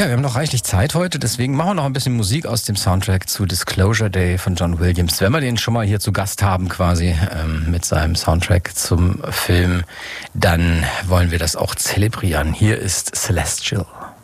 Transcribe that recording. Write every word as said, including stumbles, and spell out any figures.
Ja, wir haben noch reichlich Zeit heute, deswegen machen wir noch ein bisschen Musik aus dem Soundtrack zu Disclosure Day von John Williams. Wenn wir den schon mal hier zu Gast haben quasi ähm, mit seinem Soundtrack zum Film, dann wollen wir das auch zelebrieren. Hier ist Celestial.